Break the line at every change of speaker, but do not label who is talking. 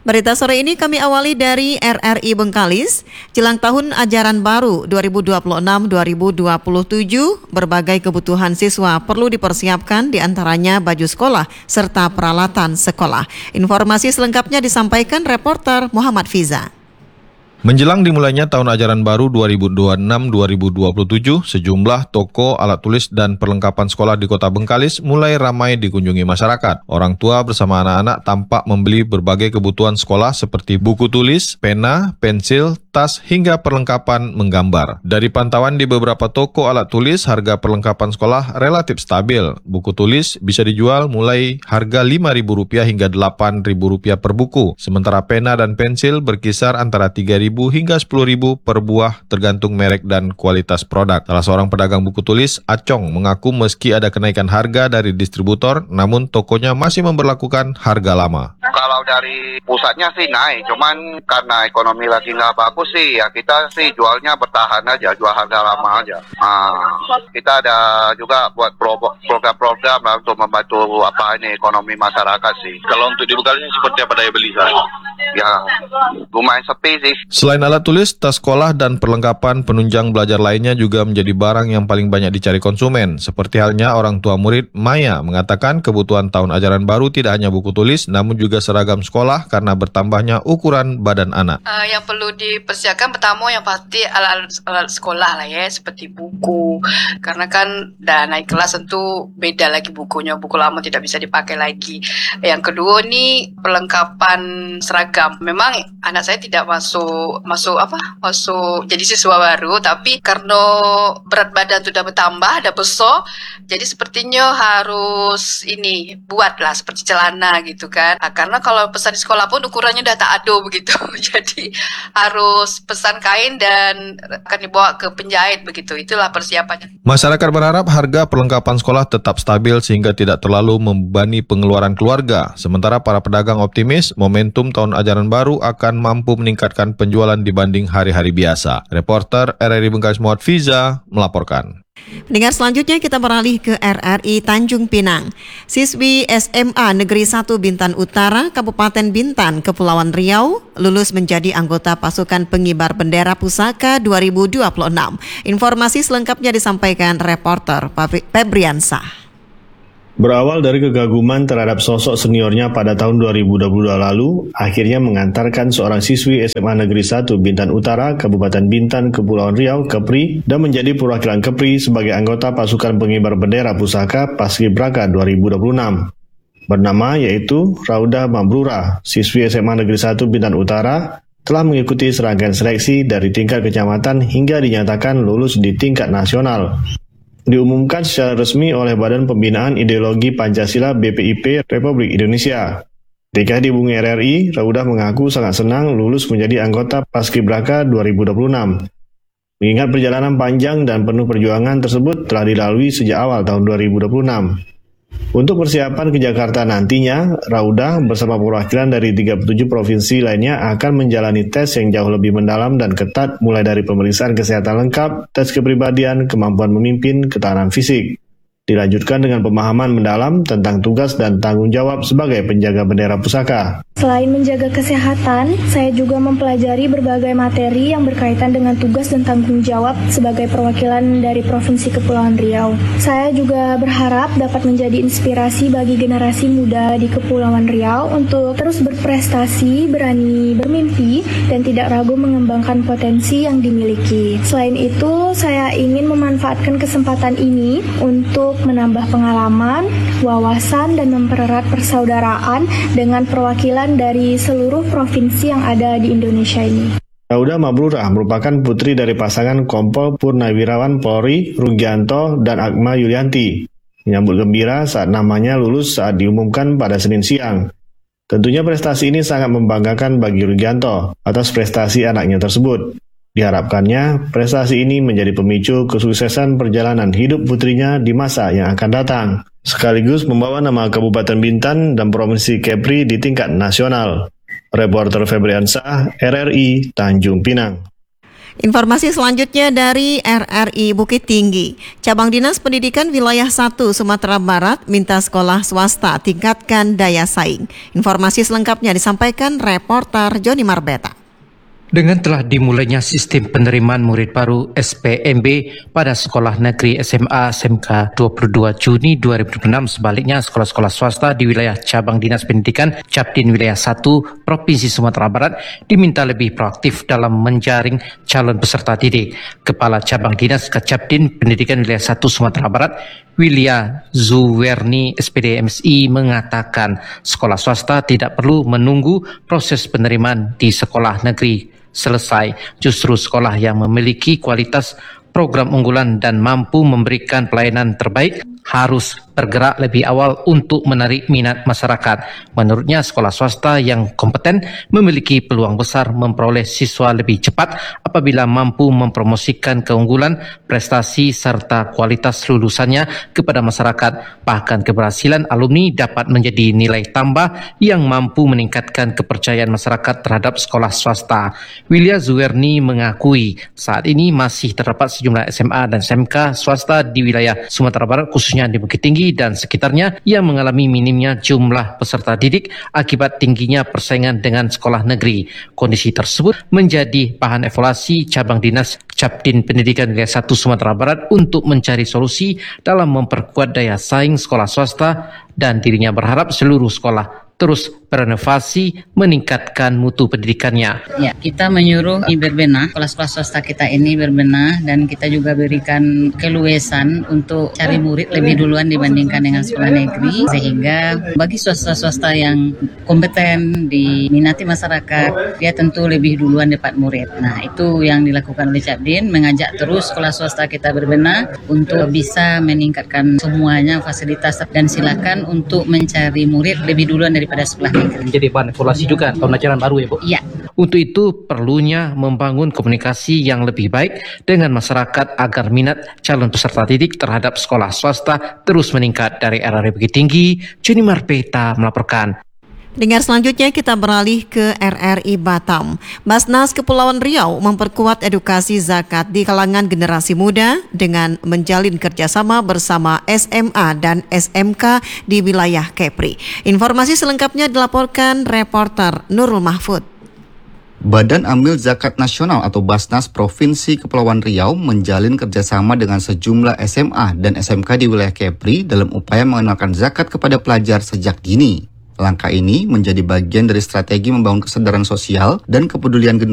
Berita sore ini kami awali dari RRI Bengkalis. Jelang tahun ajaran baru 2026-2027, berbagai kebutuhan siswa perlu dipersiapkan, diantaranya baju sekolah serta peralatan sekolah. Informasi selengkapnya disampaikan reporter Muhammad Fiza.
Menjelang dimulainya tahun ajaran baru 2026-2027, sejumlah toko, alat tulis, dan perlengkapan sekolah di Kota Bengkalis mulai ramai dikunjungi masyarakat. Orang tua bersama anak-anak tampak membeli berbagai kebutuhan sekolah seperti buku tulis, pena, pensil, tas, hingga perlengkapan menggambar. Dari pantauan di beberapa toko alat tulis, harga perlengkapan sekolah relatif stabil. Buku tulis bisa dijual mulai harga Rp5.000 hingga Rp8.000 per buku, sementara pena dan pensil berkisar antara Rp3.000 hingga Rp10.000 per buah tergantung merek dan kualitas produk. Salah seorang pedagang buku tulis, Acong, mengaku meski ada kenaikan harga dari distributor, namun tokonya masih memberlakukan harga lama.
Kalau dari pusatnya sih naik, cuman karena ekonomi lagi nggak bagus sih, ya kita sih jualnya bertahan aja, jual harga lama aja. Kita ada juga buat program-program untuk membantu ekonomi masyarakat sih.
Kalau untuk di Bengkalis seperti apa daya beli sekarang?
Ya, lumayan sepi sih.
Selain alat tulis, tas sekolah dan perlengkapan penunjang belajar lainnya juga menjadi barang yang paling banyak dicari konsumen. Seperti halnya orang tua murid Maya mengatakan kebutuhan tahun ajaran baru tidak hanya buku tulis, namun juga seragam sekolah karena bertambahnya ukuran badan anak.
Yang perlu dipersiapkan pertama yang pasti alat sekolah lah ya, seperti buku. Karena kan dah naik kelas tentu beda lagi bukunya, buku lama tidak bisa dipakai lagi. Yang kedua nih perlengkapan seragam. Memang anak saya tidak masuk jadi siswa baru, tapi karena berat badan sudah bertambah, ada besar, jadi sepertinya harus buatlah seperti celana gitu kan. Karena kalau pesan di sekolah pun ukurannya udah tak ada begitu, jadi harus pesan kain dan akan dibawa ke penjahit begitu. Itulah persiapannya.
Masyarakat berharap harga perlengkapan sekolah tetap stabil sehingga tidak terlalu membebani pengeluaran keluarga. Sementara para pedagang optimis momentum tahun ajaran baru akan mampu meningkatkan penjualan dibanding hari-hari biasa. Reporter RRI Bengkalis Muhammad Fiza melaporkan.
Pendengar, selanjutnya kita beralih ke RRI Tanjung Pinang. Siswi SMA Negeri 1 Bintan Utara, Kabupaten Bintan, Kepulauan Riau, lulus menjadi anggota pasukan pengibar bendera pusaka 2026. Informasi selengkapnya disampaikan reporter Febriansah.
Berawal dari kegaguman terhadap sosok seniornya pada tahun 2022 lalu, akhirnya mengantarkan seorang siswi SMA Negeri 1 Bintan Utara, Kabupaten Bintan, Kepulauan Riau, Kepri, dan menjadi perwakilan Kepri sebagai anggota pasukan pengibar bendera pusaka Paskibraka 2026. Bernama yaitu Raudah Mabrura, siswi SMA Negeri 1 Bintan Utara, telah mengikuti serangkaian seleksi dari tingkat kecamatan hingga dinyatakan lulus di tingkat nasional. Diumumkan secara resmi oleh Badan Pembinaan Ideologi Pancasila BPIP Republik Indonesia. Ketika dihubungi RRI, Raudah mengaku sangat senang lulus menjadi anggota Paskibraka 2026. Mengingat perjalanan panjang dan penuh perjuangan tersebut telah dilalui sejak awal tahun 2026. Untuk persiapan ke Jakarta nantinya, Raudah bersama perwakilan dari 37 provinsi lainnya akan menjalani tes yang jauh lebih mendalam dan ketat, mulai dari pemeriksaan kesehatan lengkap, tes kepribadian, kemampuan memimpin, ketahanan fisik. Dilanjutkan dengan pemahaman mendalam tentang tugas dan tanggung jawab sebagai penjaga bendera pusaka.
Selain menjaga kesehatan, saya juga mempelajari berbagai materi yang berkaitan dengan tugas dan tanggung jawab sebagai perwakilan dari Provinsi Kepulauan Riau. Saya juga berharap dapat menjadi inspirasi bagi generasi muda di Kepulauan Riau untuk terus berprestasi, berani bermimpi, dan tidak ragu mengembangkan potensi yang dimiliki. Selain itu, saya ingin memanfaatkan kesempatan ini untuk menambah pengalaman, wawasan, dan mempererat persaudaraan dengan perwakilan dari seluruh provinsi yang ada di Indonesia ini.
Raudah Mabrura merupakan putri dari pasangan Kompol Purnawirawan Polri Rugianto dan Akma Yulianti. Menyambut gembira saat namanya lulus saat diumumkan pada Senin siang. Tentunya prestasi ini sangat membanggakan bagi Rugianto atas prestasi anaknya tersebut. Diharapkannya, prestasi ini menjadi pemicu kesuksesan perjalanan hidup putrinya di masa yang akan datang, sekaligus membawa nama Kabupaten Bintan dan Provinsi Kepri di tingkat nasional. Reporter Febriansah, RRI, Tanjung Pinang.
Informasi selanjutnya dari RRI Bukit Tinggi. Cabang Dinas Pendidikan Wilayah 1 Sumatera Barat minta sekolah swasta tingkatkan daya saing. Informasi selengkapnya disampaikan reporter Joni Marbeta.
Dengan telah dimulainya sistem penerimaan murid baru SPMB pada sekolah negeri SMA SMK 22 Juni 2006, sebaliknya sekolah-sekolah swasta di wilayah cabang Dinas Pendidikan Capdin Wilayah 1 Provinsi Sumatera Barat diminta lebih proaktif dalam menjaring calon peserta didik. Kepala Cabang Dinas Capdin Pendidikan Wilayah 1 Sumatera Barat, Wilya Zuwerni SPD MSI, mengatakan sekolah swasta tidak perlu menunggu proses penerimaan di sekolah negeri selesai. Justru sekolah yang memiliki kualitas program unggulan dan mampu memberikan pelayanan terbaik harus bergerak lebih awal untuk menarik minat masyarakat. Menurutnya, sekolah swasta yang kompeten memiliki peluang besar memperoleh siswa lebih cepat apabila mampu mempromosikan keunggulan, prestasi serta kualitas lulusannya kepada masyarakat. Bahkan keberhasilan alumni dapat menjadi nilai tambah yang mampu meningkatkan kepercayaan masyarakat terhadap sekolah swasta. Wilya Zuwerni mengakui saat ini masih terdapat sejumlah SMA dan SMK swasta di wilayah Sumatera Barat, khususnya di Bukit Tinggi dan sekitarnya, yang mengalami minimnya jumlah peserta didik akibat tingginya persaingan dengan sekolah negeri. Kondisi tersebut menjadi bahan evaluasi Cabang Dinas Capdin Pendidikan Wilayah 1 Sumatera Barat untuk mencari solusi dalam memperkuat daya saing sekolah swasta, dan dirinya berharap seluruh sekolah terus berinovasi meningkatkan mutu pendidikannya.
Ya, kita menyuruh berbenah, sekolah-sekolah swasta kita ini berbenah, dan kita juga berikan keluasan untuk cari murid lebih duluan dibandingkan dengan sekolah negeri, sehingga bagi swasta-swasta yang kompeten diminati masyarakat, dia tentu lebih duluan dapat murid. Nah, itu yang dilakukan oleh Capdin, mengajak terus sekolah swasta kita berbenah untuk bisa meningkatkan semuanya fasilitas, dan silakan untuk mencari murid lebih duluan daripada sekolah negeri.
Jadi bahan evaluasi juga tahun ajaran baru ya Bu?
Iya.
Untuk itu perlunya membangun komunikasi yang lebih baik dengan masyarakat agar minat calon peserta didik terhadap sekolah swasta terus meningkat. Dari RRI Bukit Tinggi, Joni Marbeta melaporkan.
Dengar selanjutnya kita beralih ke RRI Batam. Basnas Kepulauan Riau memperkuat edukasi zakat di kalangan generasi muda dengan menjalin kerjasama bersama SMA dan SMK di wilayah Kepri. Informasi selengkapnya dilaporkan reporter Nurul Mahfud.
Badan Amil Zakat Nasional atau Basnas Provinsi Kepulauan Riau menjalin kerjasama dengan sejumlah SMA dan SMK di wilayah Kepri dalam upaya mengenalkan zakat kepada pelajar sejak dini. Langkah ini menjadi bagian dari strategi membangun kesadaran sosial dan kepedulian generasi